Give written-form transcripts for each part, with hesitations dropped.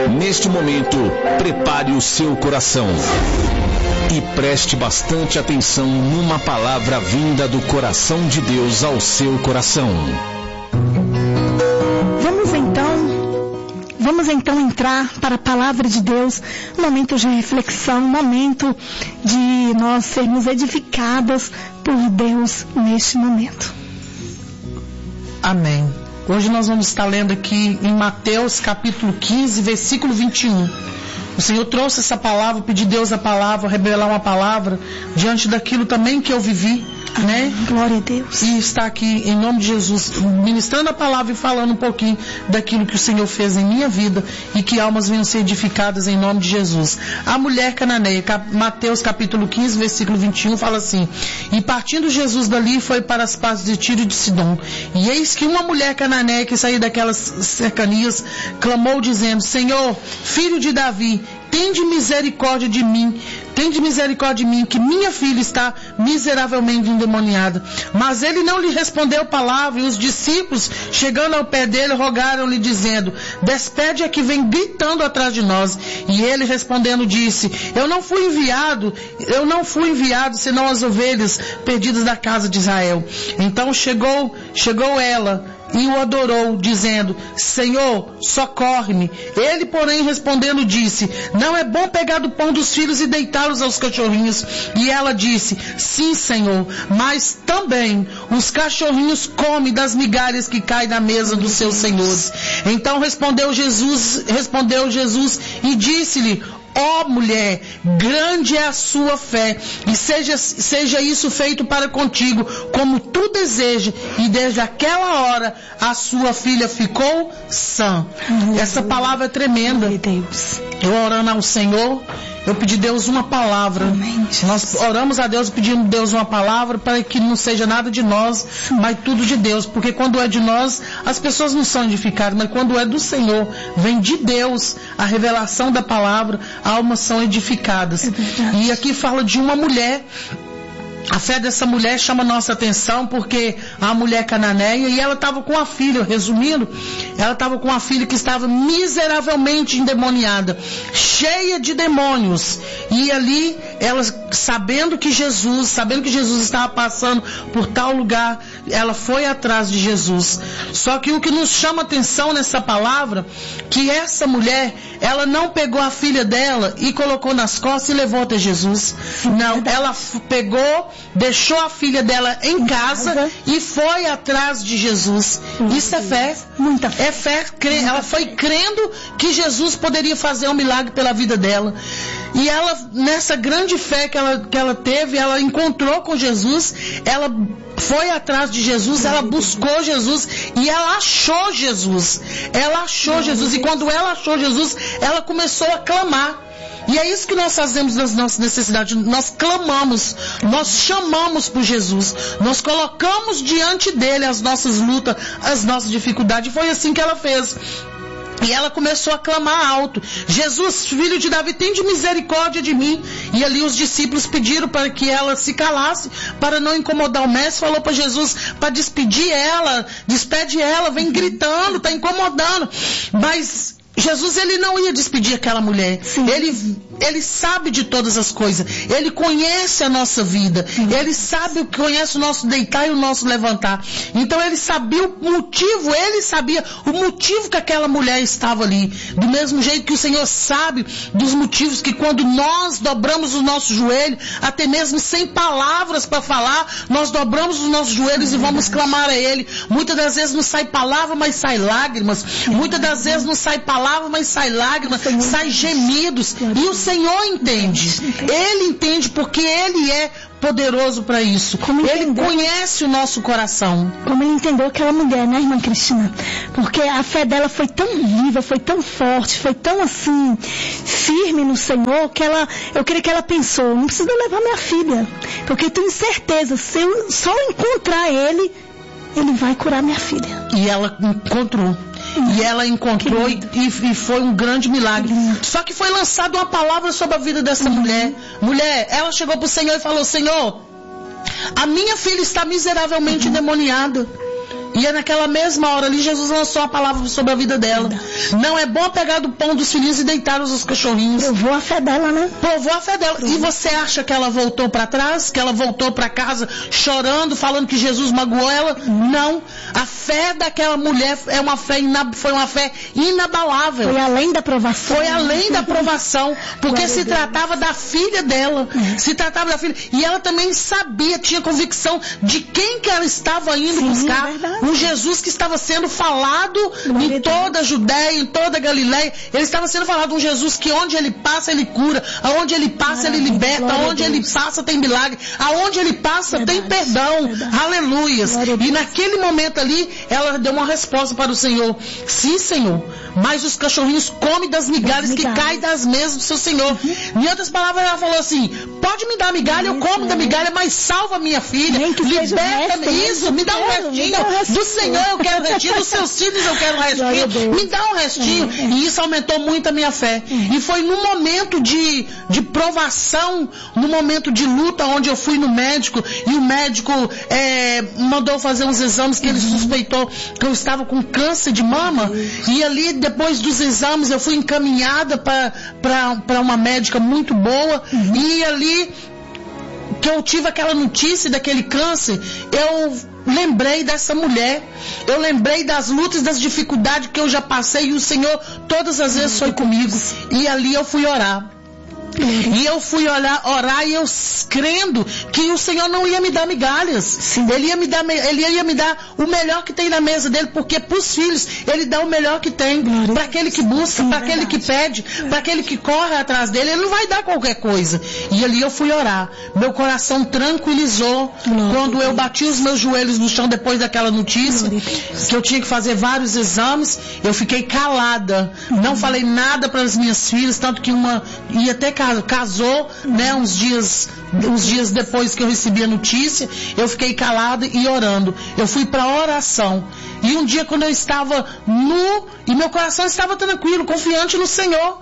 Neste momento, prepare o seu coração e preste bastante atenção numa palavra vinda do coração de Deus ao seu coração. Vamos então entrar para a palavra de Deus, um momento de reflexão, um momento de nós sermos edificadas por Deus neste momento. Amém. Hoje nós vamos estar lendo aqui em Mateus capítulo 15, versículo 21. O Senhor trouxe essa palavra, pedi a Deus a palavra, revelar uma palavra diante daquilo também que eu vivi, né? Glória a Deus. E está aqui em nome de Jesus, ministrando a palavra e falando um pouquinho daquilo que o Senhor fez em minha vida e que almas venham ser edificadas em nome de Jesus. A mulher cananeia, Mateus capítulo 15, versículo 21, fala assim: e partindo Jesus dali foi para as partes de Tiro e de Sidom. E eis que uma mulher cananeia que saía daquelas cercanias clamou dizendo: Senhor, filho de Davi, tende misericórdia de mim, que minha filha está miseravelmente endemoniada. Mas ele não lhe respondeu palavra, e os discípulos, chegando ao pé dele, rogaram-lhe, dizendo: despede a que vem gritando atrás de nós. E ele respondendo disse: eu não fui enviado senão as ovelhas perdidas da casa de Israel. Então chegou ela e o adorou, dizendo: Senhor, socorre-me. Ele, porém, respondendo, disse: não é bom pegar do pão dos filhos e deitá-los aos cachorrinhos. E ela disse: sim, Senhor, mas também os cachorrinhos comem das migalhas que caem na mesa dos seus senhores. Então respondeu Jesus e disse-lhe: ó mulher, grande é a sua fé, e seja isso feito para contigo, como tu desejas. E desde aquela hora a sua filha ficou sã. Essa palavra é tremenda. Eu orando ao Senhor, eu pedi a Deus uma palavra. Amém. Nós oramos a Deus pedindo a Deus uma palavra para que não seja nada de nós, mas tudo de Deus. Porque quando é de nós, as pessoas não são edificadas, mas quando é do Senhor, vem de Deus a revelação da palavra, almas são edificadas. E aqui fala de uma mulher. A fé dessa mulher chama nossa atenção, porque a mulher cananeia, e ela estava com a filha, resumindo, ela estava com a filha que estava miseravelmente endemoniada, cheia de demônios. E ali, ela, sabendo que Jesus estava passando por tal lugar, ela foi atrás de Jesus. Só que o que nos chama atenção nessa palavra, que essa mulher, ela não pegou a filha dela e colocou nas costas e levou até Jesus. Não, ela pegou, deixou a filha dela em casa e foi atrás de Jesus. Isso é fé. Muita fé. É fé. Ela foi crendo que Jesus poderia fazer um milagre pela vida dela. E ela, nessa grande fé que ela teve, ela encontrou com Jesus, ela foi atrás de Jesus, ela buscou Jesus e ela achou Jesus. E quando ela achou Jesus, ela começou a clamar. E é isso que nós fazemos nas nossas necessidades. Nós clamamos, nós chamamos por Jesus, nós colocamos diante dele as nossas lutas, as nossas dificuldades. E foi assim que ela fez. E ela começou a clamar alto: Jesus, filho de Davi, tem de misericórdia de mim. E ali os discípulos pediram para que ela se calasse, para não incomodar o mestre. Falou para Jesus para despedir ela, despede ela, vem gritando, está incomodando. Mas Jesus, ele não ia despedir aquela mulher. Ele sabe de todas as coisas. Ele conhece a nossa vida. Ele conhece o nosso deitar e o nosso levantar. Então ele sabia o motivo que aquela mulher estava ali. Do mesmo jeito que o Senhor sabe dos motivos que quando nós dobramos o nosso joelho, até mesmo sem palavras para falar, nós dobramos os nossos joelhos e vamos clamar a Ele. Muitas das vezes não sai palavra, mas sai lágrimas. Muitas das vezes não sai palavra, mas sai lágrimas, sai gemidos. E o Senhor entende. Ele entende porque Ele é poderoso para isso. Ele conhece o nosso coração. Como ele entendeu aquela mulher, né, irmã Cristina? Porque a fé dela foi tão viva, foi tão forte, foi tão assim, firme no Senhor, que eu creio que ela pensou: não preciso levar minha filha, porque eu tenho certeza, se eu só encontrar ele vai curar minha filha. E ela encontrou. E foi um grande milagre. Só que foi lançada uma palavra sobre a vida dessa mulher. Ela chegou para o Senhor e falou: Senhor, a minha filha está miseravelmente endemoniada. E é naquela mesma hora ali, Jesus lançou a palavra sobre a vida dela. Não é bom pegar do pão dos filhinhos e deitar os cachorrinhos. Provou a fé dela, né? Provou a fé dela. E você acha que ela voltou para trás? Que ela voltou para casa chorando, falando que Jesus magoou ela? Não. A fé daquela mulher foi uma fé inabalável. Foi além da provação. Foi além da provação. Porque se tratava da filha dela. Se tratava da filha. E ela também sabia, tinha convicção de quem que ela estava indo buscar. Um Jesus que estava sendo falado em toda a Judéia, em toda a Galileia. Ele estava sendo falado, um Jesus que onde ele passa ele cura, aonde ele passa ele liberta, aonde ele passa tem milagre, aonde ele passa tem perdão. Aleluias. E naquele momento ali, ela deu uma resposta para o Senhor. Sim, Senhor, mas os cachorrinhos comem das migalhas que caem das mesas do seu Senhor. Em outras palavras, ela falou assim, pode me dar migalha, eu como da migalha, mas salva minha filha, liberta-me, isso, me dá um restinho. Do Senhor eu quero restinho, dos seus filhos eu quero restinho, me dá um restinho. E isso aumentou muito a minha fé. E foi num momento de provação, no momento de luta, onde eu fui no médico, e o médico mandou fazer uns exames que ele suspeitou que eu estava com câncer de mama. E ali, depois dos exames, eu fui encaminhada para uma médica muito boa. E ali que eu tive aquela notícia daquele câncer, eu lembrei dessa mulher, eu lembrei das lutas, das dificuldades que eu já passei, e o Senhor todas as vezes foi comigo. E ali eu fui orar. E eu fui orar e eu crendo que o Senhor não ia me dar migalhas. Ele ia me dar o melhor que tem na mesa dele, porque para os filhos ele dá o melhor que tem. Para aquele que busca, para aquele que pede, para aquele que corre atrás dele, ele não vai dar qualquer coisa. E ali eu fui orar. Meu coração tranquilizou quando eu bati os meus joelhos no chão depois daquela notícia, que eu tinha que fazer vários exames. Eu fiquei calada, não falei nada para as minhas filhas, tanto que uma ia até casou, né, uns dias depois que eu recebi a notícia. Eu fiquei calada e orando. Eu fui para oração. E um dia, quando eu estava nu, e meu coração estava tranquilo, confiante no Senhor,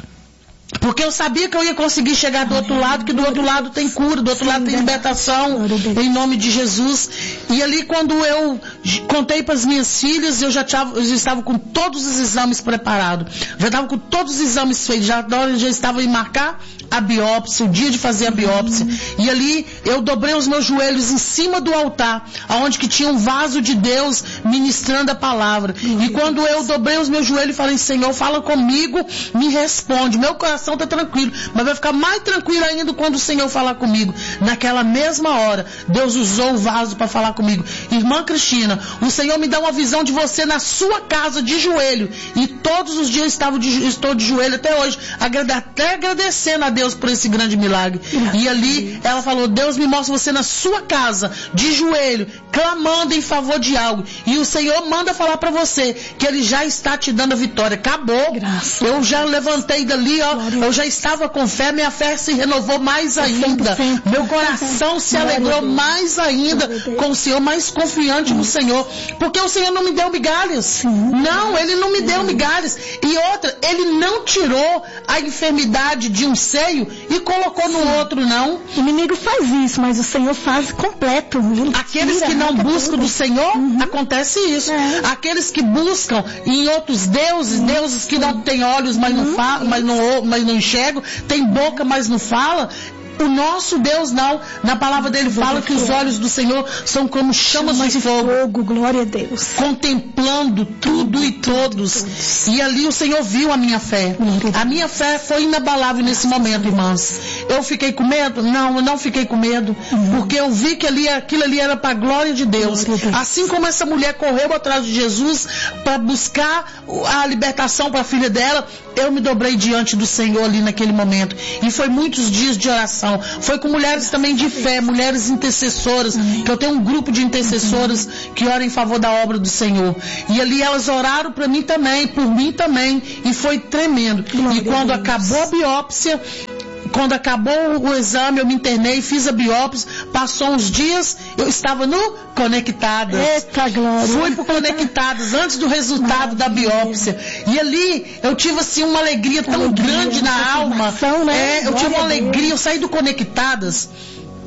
porque eu sabia que eu ia conseguir chegar do outro lado, que do outro lado tem cura, do outro lado tem libertação, em nome de Jesus. E ali, quando eu contei para as minhas filhas, eu já estava com todos os exames preparados, já estava com todos os exames feitos, já estava em marcar a biópsia, o dia de fazer a biópsia. E ali eu dobrei os meus joelhos em cima do altar, aonde que tinha um vaso de Deus ministrando a palavra. E quando eu dobrei os meus joelhos e falei, Senhor, fala comigo, me responde. Meu coração está tranquilo, mas vai ficar mais tranquilo ainda quando o Senhor falar comigo. Naquela mesma hora, Deus usou o vaso para falar comigo. Irmã Cristina, o Senhor me dá uma visão de você na sua casa de joelho. E todos os dias estou de joelho até hoje, até agradecendo a Deus por esse grande milagre. E ali ela falou, Deus me mostra você na sua casa, de joelho, clamando em favor de algo. E o Senhor manda falar para você que Ele já está te dando a vitória. Acabou. Graças. Eu já levantei dali, ó, eu já estava com fé, minha fé se renovou mais ainda. Meu coração se alegrou mais ainda com o Senhor, mais confiante no Senhor. Porque o Senhor não me deu migalhas. Não, Ele não me deu migalhas. E outra, Ele não tirou a enfermidade de um seio e colocou no outro, não. O inimigo faz isso, mas o Senhor faz completo. Aqueles que não buscam do Senhor, acontece isso. Aqueles que buscam em outros deuses que não têm olhos, mas não falam, mas não enxergam, tem boca, mas não fala. O nosso Deus não. Na palavra dele fala que os olhos do Senhor são como chamas de fogo. Glória a Deus. Contemplando tudo e todos. E ali o Senhor viu a minha fé. A minha fé foi inabalável nesse momento, irmãs. Eu fiquei com medo? Não, eu não fiquei com medo. Porque eu vi que aquilo ali era para a glória de Deus. Assim como essa mulher correu atrás de Jesus para buscar a libertação para a filha dela, eu me dobrei diante do Senhor ali naquele momento. E foi muitos dias de oração. Foi com mulheres também de fé, mulheres intercessoras, que eu tenho um grupo de intercessoras que oram em favor da obra do Senhor. E ali elas oraram para mim também, por mim também, e foi tremendo. E quando acabou a biópsia, quando acabou o exame, eu me internei, fiz a biópsia, passou uns dias, eu estava no Conectadas. Eita, glória. Fui pro Conectadas antes do resultado da biópsia. E ali eu tive assim uma alegria tão grande na alma. Eu tive uma alegria, eu saí do Conectadas.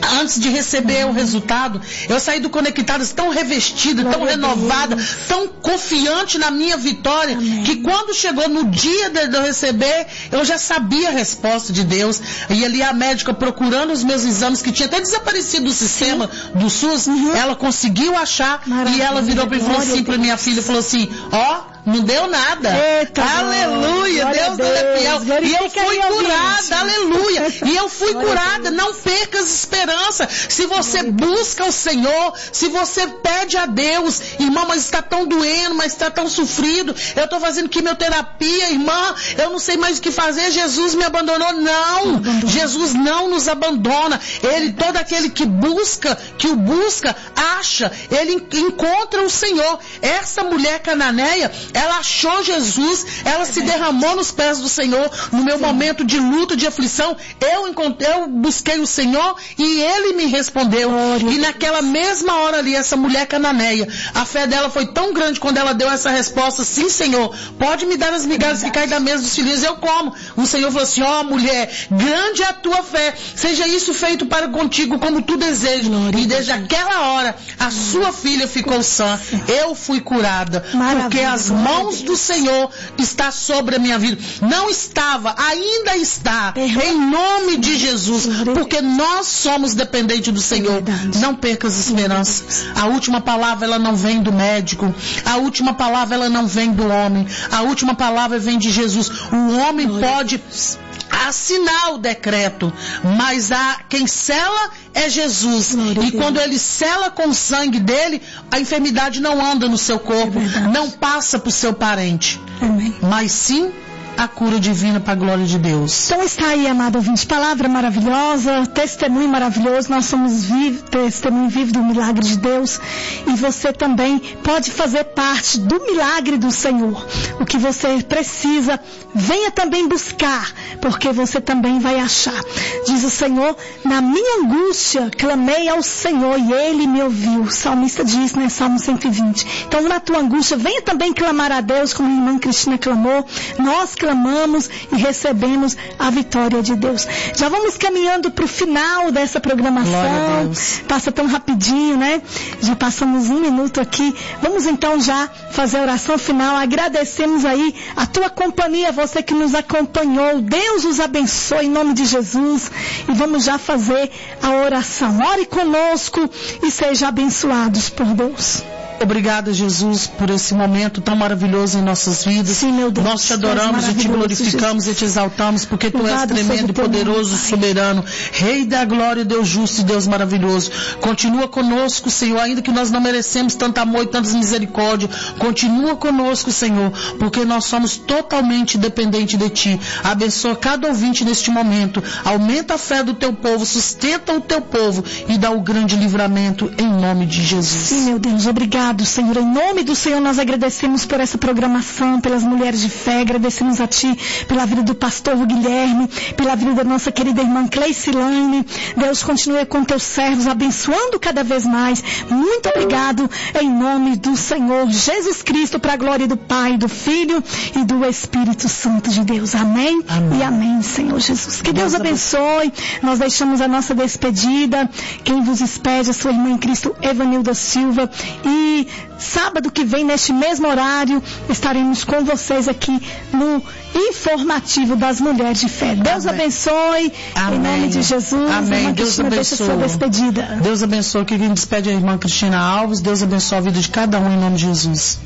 antes de receber o resultado, eu saí do Conectadas tão revestida, tão renovada, tão confiante na minha vitória, que quando chegou no dia de eu receber, eu já sabia a resposta de Deus. E ali a médica procurando os meus exames, que tinha até desaparecido do sistema do SUS, ela conseguiu achar. E ela virou para mim e falou assim para minha filha, falou assim, não deu nada. Eita, aleluia, Deus é fiel. E eu fui curada, aleluia. E eu fui curada. Não perca as esperanças. Se você busca o Senhor, se você pede a Deus, irmã, mas está tão doendo, mas está tão sofrido, eu estou fazendo quimioterapia, irmã, eu não sei mais o que fazer, Jesus me abandonou. Não, Jesus não nos abandona. Ele, todo aquele que o busca, acha, ele encontra o Senhor. Essa mulher cananeia, ela achou Jesus, ela se derramou nos pés do Senhor. No meu momento de luta, de aflição, eu busquei o Senhor e Ele me respondeu. E naquela mesma hora ali, essa mulher cananeia, a fé dela foi tão grande quando ela deu essa resposta: sim, Senhor, pode me dar as migalhas que caem da mesa dos filhos, eu como. O Senhor falou assim: mulher, grande é a tua fé, seja isso feito para contigo como tu desejas. E desde aquela hora, a sua filha ficou sã. Eu fui curada, porque as mãos do Senhor está sobre a minha vida. Não estava, ainda está, em nome de Jesus, porque nós somos dependentes do Senhor. Não perca as esperanças. A última palavra, ela não vem do médico, a última palavra, ela não vem do homem, a última palavra vem de Jesus. O homem pode assinar o decreto, mas quem sela é Jesus. E quando ele sela com o sangue dele, a enfermidade não anda no seu corpo, não passa para o seu parente, mas sim a cura divina para a glória de Deus. Então está aí, amado ouvinte, palavra maravilhosa, testemunho maravilhoso. Nós somos testemunho vivo do milagre de Deus, e você também pode fazer parte do milagre do Senhor. O que você precisa, venha também buscar, porque você também vai achar. Diz o Senhor: na minha angústia clamei ao Senhor e Ele me ouviu. O salmista diz, né, Salmo 120. Então, na tua angústia, venha também clamar a Deus, como a irmã Cristina clamou. Nós clamamos e recebemos a vitória de Deus. Já vamos caminhando para o final dessa programação. Passa tão rapidinho, né? Já passamos 1 minuto aqui. Vamos então já fazer a oração final. Agradecemos aí a tua companhia, você que nos acompanhou. Deus os abençoe em nome de Jesus. E vamos já fazer a oração. Ore conosco e seja abençoados por Deus. Obrigada, Jesus, por esse momento tão maravilhoso em nossas vidas. Sim, meu Deus. Nós te adoramos e te glorificamos, Jesus, e te exaltamos, porque tu és tremendo e poderoso, soberano, Rei da glória, Deus justo e Deus maravilhoso. Continua conosco, Senhor, ainda que nós não merecemos tanto amor e tantas misericórdias. Continua conosco, Senhor, porque nós somos totalmente dependentes de ti. Abençoa cada ouvinte neste momento. Aumenta a fé do teu povo, sustenta o teu povo e dá o grande livramento em nome de Jesus. Sim, meu Deus, obrigado, Senhor. Em nome do Senhor, nós agradecemos por essa programação, pelas mulheres de fé, agradecemos a Ti pela vida do pastor Guilherme, pela vida da nossa querida irmã Cleicilane. Deus, continue com teus servos, abençoando cada vez mais. Muito obrigado, em nome do Senhor Jesus Cristo, para a glória do Pai, do Filho e do Espírito Santo de Deus. Amém, amém. E amém, Senhor Jesus. Que Deus abençoe. Nós deixamos a nossa despedida. Quem vos despede, a sua irmã em Cristo, Evanilda Silva. E sábado que vem, neste mesmo horário, estaremos com vocês aqui no Informativo das Mulheres de Fé. Deus abençoe. Amém. Em nome de Jesus. Amém. Deus abençoe. Sua despedida. Deus abençoe. Que quem despede a irmã Cristina Alves. Deus abençoe a vida de cada um em nome de Jesus.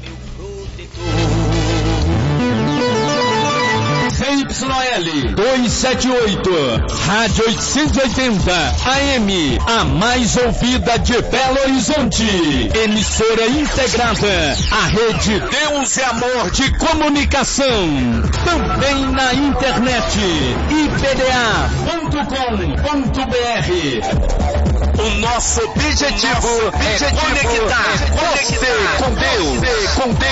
ZYL 278, Rádio 880, AM, a mais ouvida de Belo Horizonte. Emissora integrada à rede Deus é Amor de Comunicação. Também na internet, ipda.com.br. O nosso objetivo é conectar você com Deus.